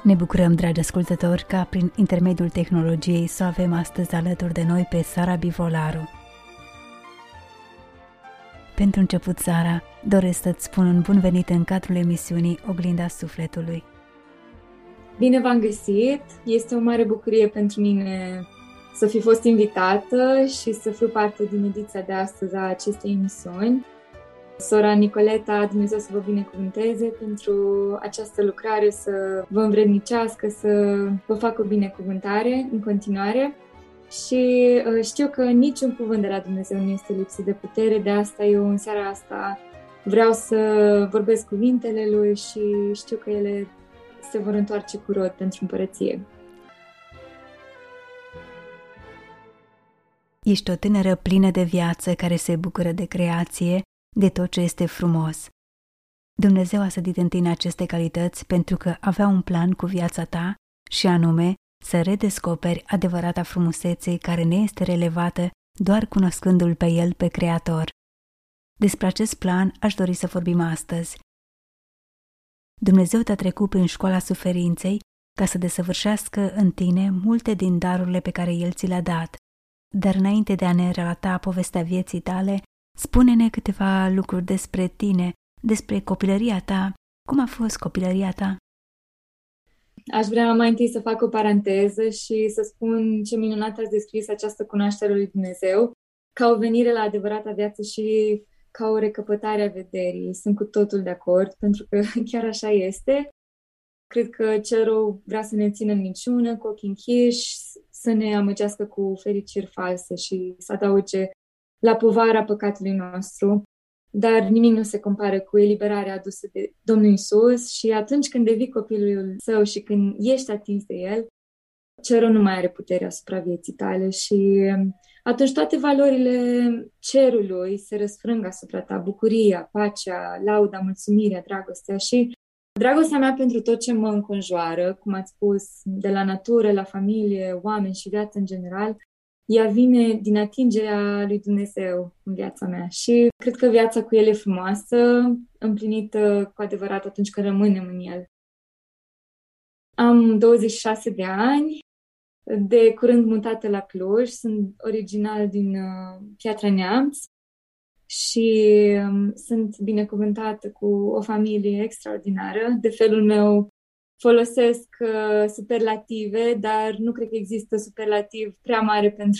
Ne bucurăm, dragi ascultători, ca prin intermediul tehnologiei să avem astăzi alături de noi pe Sara Bivolaru. Pentru început, Sara, doresc să-ți spun un bun venit în cadrul emisiunii Oglinda Sufletului. Bine v-am găsit! Este o mare bucurie pentru mine să fi fost invitată și să fiu parte din ediția de astăzi a acestei emisiuni. Sora Nicoleta, Dumnezeu să vă binecuvânteze pentru această lucrare, să vă învrednicească, să vă facă o binecuvântare în continuare. Și știu că niciun cuvânt de la Dumnezeu nu este lipsit de putere, de asta eu în seara asta vreau să vorbesc cuvintele Lui și știu că ele se vor întoarce cu rod pentru împărăție. Ești o tânără plină de viață care se bucură de creație, de tot ce este frumos. Dumnezeu a sădit în tine aceste calități pentru că avea un plan cu viața ta și anume să redescoperi adevărata frumusețe care ne este relevată doar cunoscându-L pe El, pe Creator. Despre acest plan aș dori să vorbim astăzi. Dumnezeu te-a trecut prin școala suferinței ca să desăvârșească în tine multe din darurile pe care El ți le-a dat. Dar înainte de a ne relata povestea vieții tale, spune-ne câteva lucruri despre tine, despre copilăria ta. Cum a fost copilăria ta? Aș vrea mai întâi să fac o paranteză și să spun ce minunat ați descris această cunoaștere lui Dumnezeu, ca o venire la adevărata viață și ca o recăpătare a vederii. Sunt cu totul de acord, pentru că chiar așa este. Cred că cel rău vrea să ne țină în minciună, cu ochii închiși, să ne amăgească cu fericiri false și să adauge la povara păcatului nostru. Dar nimic nu se compară cu eliberarea adusă de Domnul Iisus și atunci când devii copilul Său și când ești atins de El, cerul nu mai are putere asupra vieții tale și atunci toate valorile cerului se răsfrâng asupra ta, bucuria, pacea, lauda, mulțumirea, dragostea și dragostea mea pentru tot ce mă înconjoară, cum ați spus, de la natură, la familie, oameni și viață în general, ea vine din atingerea lui Dumnezeu în viața mea și cred că viața cu El e frumoasă, împlinită cu adevărat atunci când rămânem în El. Am 26 de ani, de curând mutată la Cluj, sunt original din Piatra Neamț și sunt binecuvântată cu o familie extraordinară. De felul meu folosesc superlative, dar nu cred că există superlativ prea mare pentru